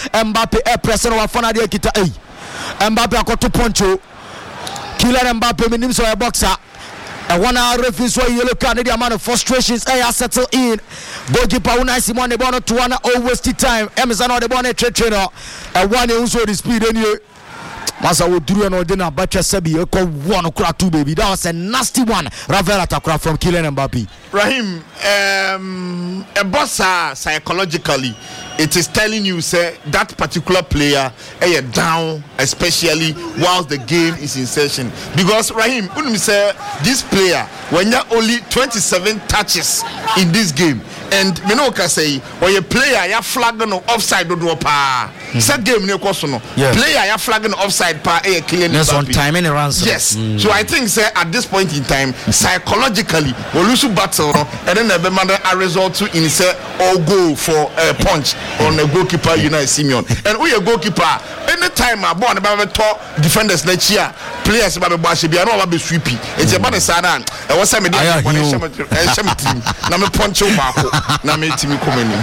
Mbappe pressing our fana de kita Mbappe akoto poncho Kylian Mbappe menim so a boxer and one hour referee so yellow card the amount of frustrations settle in goalkeeper Unai Simon the ball to one always the time Emerson on the ball trainer and one also the speed anyway Masa wo duru na odi na bacha sabi e ko one kura two baby that was a nasty one Rafael attack from Kylian Mbappe. Rahim a boss psychologically it is telling you say that particular player down especially whilst the game is in session because Rahim unim say this player when you only 27 touches in this game and me no can say when you player you flag no offside do pa set game ne koso no player you flag no offside pa Kylian Mbappe on time and runs yes so I think say at this point in time psychologically we lose battle and then the man a result to in say or go for a punch on the goalkeeper Unai Simon and we a goalkeeper anytime a ball about top defenders next year players about the be no be sweepy it's about the sana e was me dey when team na me punch o baako na me team komani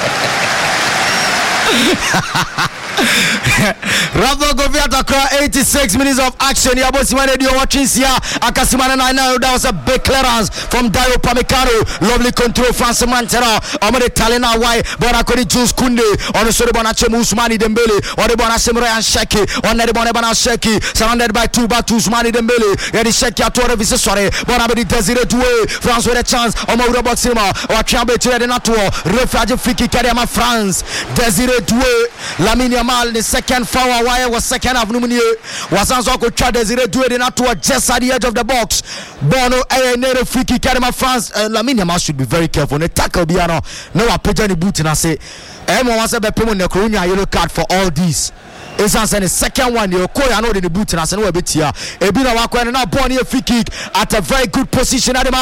Rafa Goviata 86 minutes of action. Yabosimane Dio watching here. Akasimane 9. That was a big clearance from Dayo Pamecano. Lovely control France Mantera. Amade Talena Wai. Bonakori Jules Kunde. On the Soribana Chemu Usmani Dembele. On the Bona Semre and Sheki. On the Bonabana Sheki. Surrounded by two back to Usmani Dembele. Yedi Sheki Atore Visesore. Bonabedi Desire Doué. France with a chance. Omo Roboxima. Or Chambe Tire de Nato. Refrage Fiki Kadema France. Desire Doué. Lamine Yamal the second foul wire was second half numuni was also could try Desire Doué de Nato just at the edge of the box. Bono Nere free kick Kadema France. Lamine Yamal should be very careful. The tackle Biano. No a page any boot and I say Emo was a payment the Coronia yellow card for all these. It's the second one. You call I know the boot and I said no a bit here. Ebina Wako and now Bonnie a free kick at a very good position at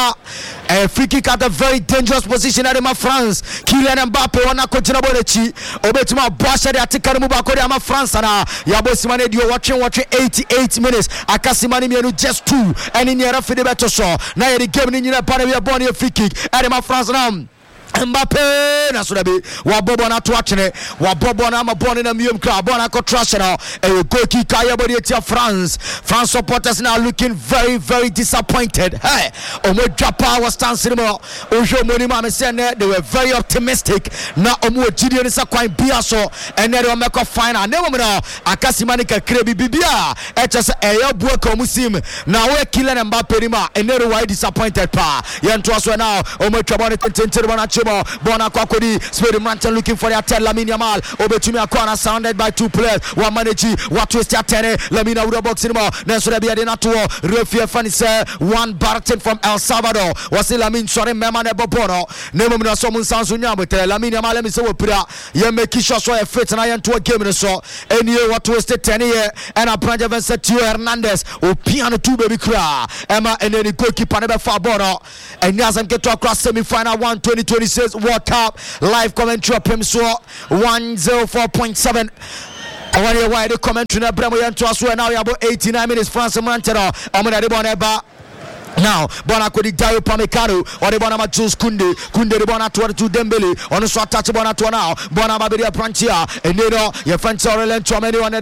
a free kick at a very dangerous position at France. Kylian Mbappe on a continue Bonechi. Obetuma Basha the attacker Mubako de France and Yabosimane Dio watching 88 minutes. Akasimani Mienu just 2 and in your for the better show. Now the game in your party we are Bonnie a free kick at France now. Mbappe na so be wa bobo na to atene wa bobo na ma born na mium club bona ko trash now a goal kick ayabodi etia France supporters now looking very very disappointed. Hey omo Japan was dancing mo ojo moni ma me say they were very optimistic na omo gidi ni sa kwan bia so and they make a final na mo na Akasimani ka krebi bibia e just e bu ko musim na we Kylian Mbappe ni ma and they were disappointed pa yento so now omo twabone tentere bona Bona Kwakodi, Speedy Manton looking for their 10 Lamine Yamal. Obetumi Akwana surrounded by two players. One manage, what twist their 10. Lamina with a box anymore. Nesura Biadinato, Refia Fanise, one Barton from El Salvador. Was the Lamine sorry, Memane Bobono. Nemuna Somun Sansunya, but Lamine Yamal, let me say, Pura. Yemekisha saw a fit and I to a game in the show. And you what twisted 10 year and a branch of Sergio Hernandez. O piano 2 baby cry. Emma and then the goalkeeper never far Bono. And Yazam get to across semi final 1 2026 World Cup live commentary of Pimso 104.7. I want to why the commentary na Bremo yanto aso now about 89 minutes France Mantero amuna de boneba. Now, Bonakodi Dayo Pamecano, or the Bonama Jules Kunde the Bonato to Dembele, on the short touch Bonato now, Bonama Bedia Pranchia, and you know, your friends are relent to many on the